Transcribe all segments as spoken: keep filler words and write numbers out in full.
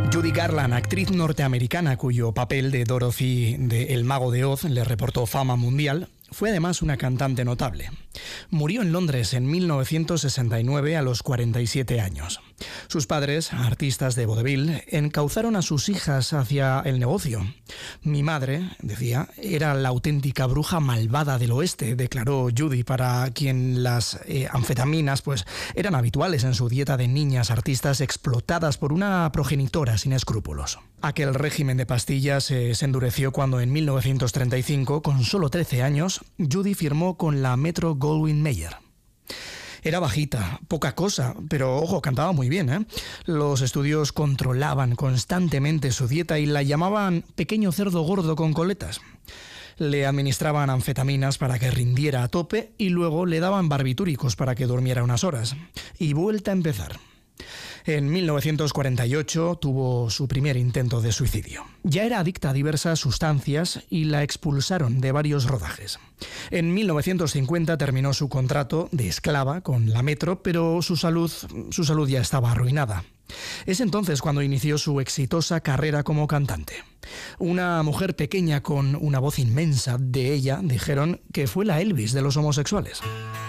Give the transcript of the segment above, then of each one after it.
Judy Garland, actriz norteamericana cuyo papel de Dorothy de El Mago de Oz le reportó fama mundial, fue además una cantante notable. Murió en Londres en mil novecientos sesenta y nueve a los cuarenta y siete años. Sus padres, artistas de vodevil, encauzaron a sus hijas hacia el negocio. Mi madre, decía, era la auténtica bruja malvada del oeste, declaró Judy, para quien las eh, anfetaminas pues, eran habituales en su dieta de niñas artistas explotadas por una progenitora sin escrúpulos. Aquel régimen de pastillas eh, se endureció cuando en mil novecientos treinta y cinco, con solo trece años, Judy firmó con la Metro-Goldwyn-Mayer. Era bajita, poca cosa, pero ojo, cantaba muy bien, ¿eh? Los estudios controlaban constantemente su dieta y la llamaban pequeño cerdo gordo con coletas. Le administraban anfetaminas para que rindiera a tope y luego le daban barbitúricos para que durmiera unas horas. Y vuelta a empezar. En mil novecientos cuarenta y ocho tuvo su primer intento de suicidio. Ya era adicta a diversas sustancias y la expulsaron de varios rodajes. En mil novecientos cincuenta terminó su contrato de esclava con la Metro, pero su salud, su salud ya estaba arruinada. Es entonces cuando inició su exitosa carrera como cantante. Una mujer pequeña con una voz inmensa, de ella dijeron que fue la Elvis de los homosexuales.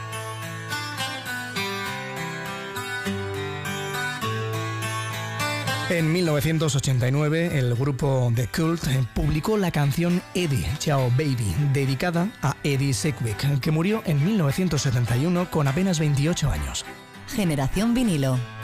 En mil novecientos ochenta y nueve, el grupo The Cult publicó la canción Eddie, Ciao Baby, dedicada a Eddie Sedgwick, que murió en mil novecientos setenta y uno con apenas veintiocho años. Generación Vinilo.